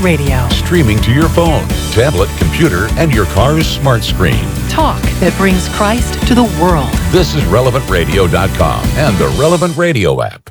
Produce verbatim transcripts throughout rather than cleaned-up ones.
Radio. Streaming to your phone, tablet, computer, and your car's smart screen. Talk that brings Christ to the world. This is relevant radio dot com and the Relevant Radio app.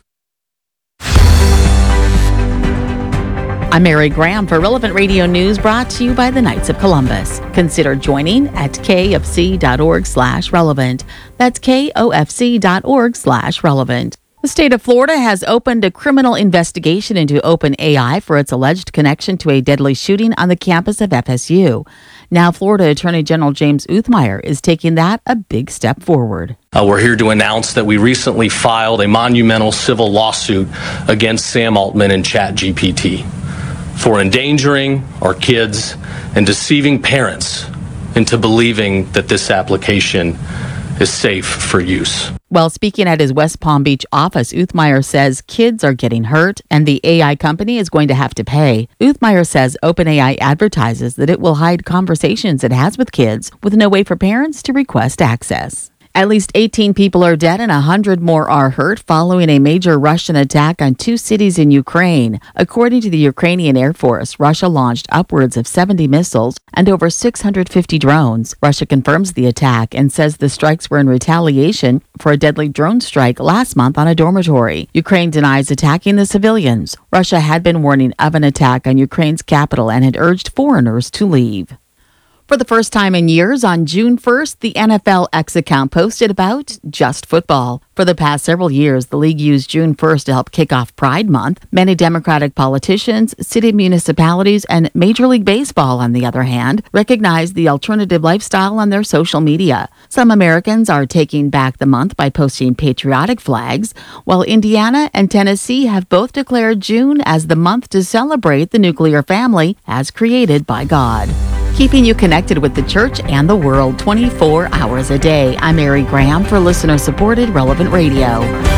I'm Mary Graham for Relevant Radio News, brought to you by the Knights of Columbus. Consider joining at kfc.org slash relevant. That's kofc.org slash relevant. The state of Florida has opened a criminal investigation into OpenAI for its alleged connection to a deadly shooting on the campus of F S U. Now, Florida Attorney General James Uthmeier is taking that a big step forward. Uh, we're here to announce that we recently filed a monumental civil lawsuit against Sam Altman and ChatGPT for endangering our kids and deceiving parents into believing that this application is safe for use. While speaking at his West Palm Beach office, Uthmeier says kids are getting hurt and the A I company is going to have to pay. Uthmeier says OpenAI advertises that it will hide conversations it has with kids with no way for parents to request access. At least eighteen people are dead and one hundred more are hurt following a major Russian attack on two cities in Ukraine. According to the Ukrainian Air Force, Russia launched upwards of seventy missiles and over six hundred fifty drones. Russia confirms the attack and says the strikes were in retaliation for a deadly drone strike last month on a dormitory. Ukraine denies attacking the civilians. Russia had been warning of an attack on Ukraine's capital and had urged foreigners to leave. For the first time in years, on June first, the N F L X account posted about just football. For the past several years, the league used June first to help kick off Pride Month. Many Democratic politicians, city municipalities, and Major League Baseball, on the other hand, recognize the alternative lifestyle on their social media. Some Americans are taking back the month by posting patriotic flags, while Indiana and Tennessee have both declared June as the month to celebrate the nuclear family as created by God. Keeping you connected with the church and the world twenty-four hours a day. I'm Mary Graham for listener-supported Relevant Radio.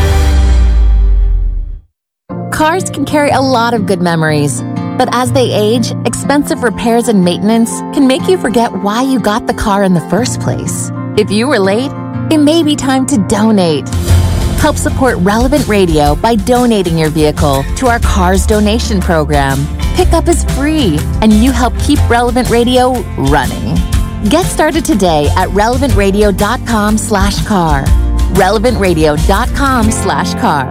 Cars can carry a lot of good memories, but as they age, expensive repairs and maintenance can make you forget why you got the car in the first place. If you were late, it may be time to donate. Help support Relevant Radio by donating your vehicle to our Cars Donation Program. Pickup is free, and you help keep Relevant Radio running. Get started today at relevant radio dot com slash car. relevant radio dot com slash car.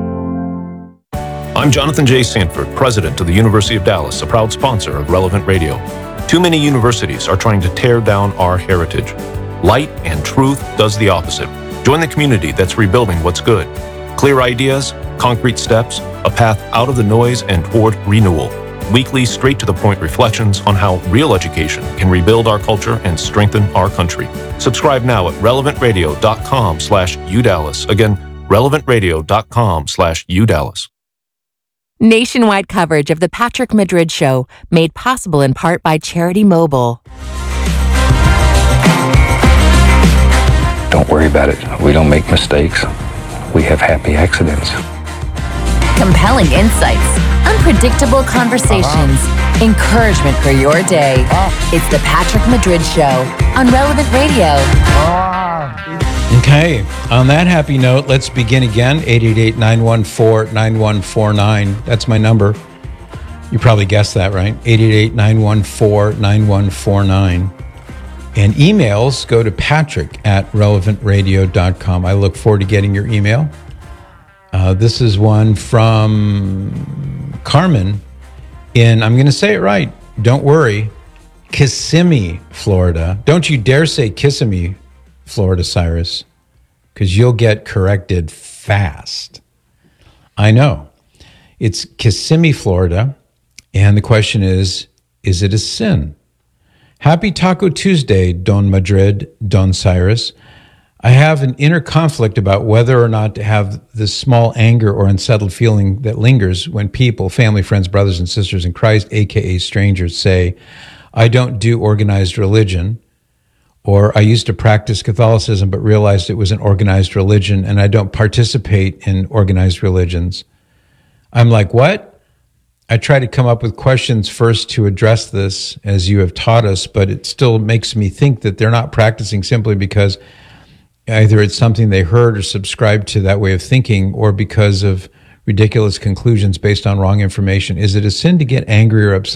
I'm Jonathan J. Sanford, president of the University of Dallas, a proud sponsor of Relevant Radio. Too many universities are trying to tear down our heritage. Light and truth does the opposite. Join the community that's rebuilding what's good. Clear ideas, concrete steps, a path out of the noise and toward renewal. Weekly, straight-to-the-point reflections on how real education can rebuild our culture and strengthen our country. Subscribe now at relevant radio dot com slash U Dallas. Again, relevant radio dot com slash U Dallas. Nationwide coverage of The Patrick Madrid Show, made possible in part by Charity Mobile. Don't worry about it. We don't make mistakes. We have happy accidents. Compelling insights, unpredictable conversations, uh-huh. encouragement for your day. Uh-huh. It's The Patrick Madrid Show on Relevant Radio. Uh-huh. Okay, on that happy note, let's begin again. eight eight eight, nine one four, nine one four nine. That's my number. You probably guessed that, right? eight eight eight, nine one four, nine one four nine. And emails, go to patrick at relevant radio dot com. I look forward to getting your email. Uh, this is one from Carmen in, I'm going to say it right, don't worry, Kissimmee, Florida. Don't you dare say Kissimmee, Florida, Cyrus, because you'll get corrected fast. I know. It's Kissimmee, Florida, and the question is, is it a sin? Happy Taco Tuesday, Don Madrid, Don Cyrus. I have an inner conflict about whether or not to have this small anger or unsettled feeling that lingers when people, family, friends, brothers and sisters in Christ, aka strangers, say, I don't do organized religion, or I used to practice Catholicism but realized it was an organized religion and I don't participate in organized religions. I'm like, what? I try to come up with questions first to address this, as you have taught us, but it still makes me think that they're not practicing simply because either it's something they heard or subscribed to that way of thinking, or because of ridiculous conclusions based on wrong information. Is it a sin to get angry or upset